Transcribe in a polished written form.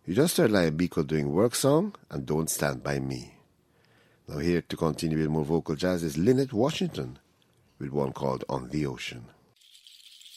You just heard Lion Biko doing Work Song and Don't Stand By Me. Now here to continue with more vocal jazz is Lynette Washington with one called On the Ocean.